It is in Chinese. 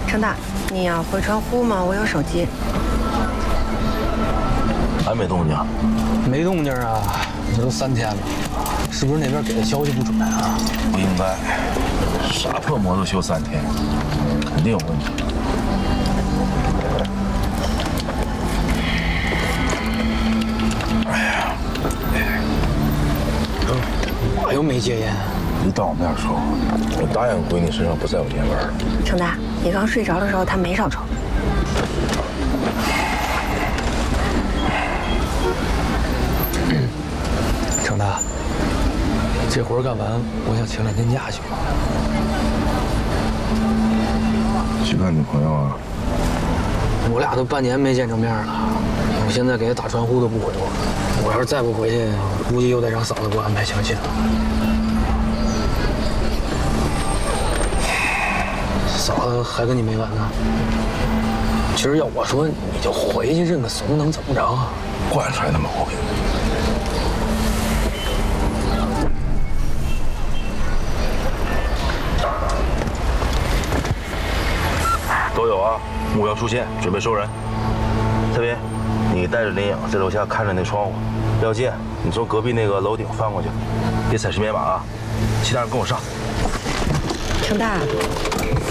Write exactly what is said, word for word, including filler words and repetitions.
程大，你要回船坞吗？我有手机。 还没动静？ 没动静啊，这都三天了，是不是那边给的消息不准啊？ 不应该，啥破摩托修三天，肯定有问题。哎呀， 我又没戒烟。 你当我面说，我答应闺女身上不再有烟味儿。 程大，你刚睡着的时候他没少抽。 程大，这活干完，我想请两天假行吗？ 去看女朋友啊？ 我俩都半年没见着面了，我现在给他打传呼都不回我，我要是再不回去，估计又得让嫂子给我安排相亲了。嫂子还跟你没完呢？其实要我说，你就回去认个怂，能怎么着啊？ 惯出来的毛病。都有啊，目标出现，准备收人。特别，你带着林颖在楼下看着那窗户。廖健，你从隔壁那个楼顶翻过去，别踩十面马啊！其他人跟我上。 程大，